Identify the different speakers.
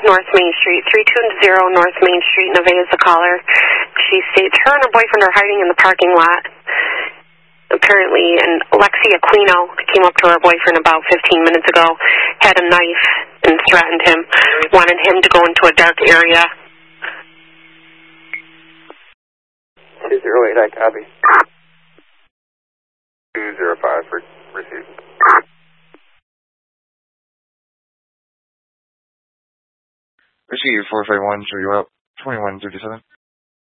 Speaker 1: North Main Street, 320 North Main Street. Nevaeh is the caller. She states her and her boyfriend are hiding in the parking lot. Apparently, and Alexia Aquino came up to her boyfriend about 15 minutes ago, had a knife, and threatened him, wanted him to go into a dark area.
Speaker 2: 208, I copy. 205 for received.
Speaker 3: Receive 451, show you out, 2137.